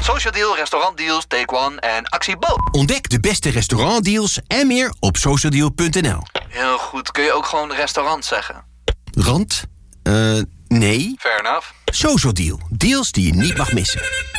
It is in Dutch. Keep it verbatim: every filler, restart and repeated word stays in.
Social Deal, Restaurant Deals, Take One en Actie Bo. Ontdek de beste restaurantdeals en meer op socialdeal punt n l. Heel goed. Kun je ook gewoon restaurant zeggen? Rand? Eh, uh, nee. Fair enough. Social Deal. Deals die je niet mag missen.